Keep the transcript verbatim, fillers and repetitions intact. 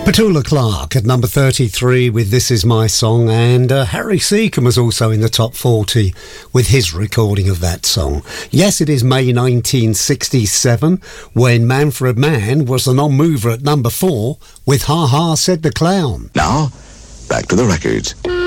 Petula Clark at number thirty-three with This Is My Song, and uh, Harry Seacombe was also in the top forty with his recording of that song. Yes, it is May nineteen sixty-seven when Manfred Mann was the non-mover at number four with Ha Ha Said the Clown. Now, back to the records.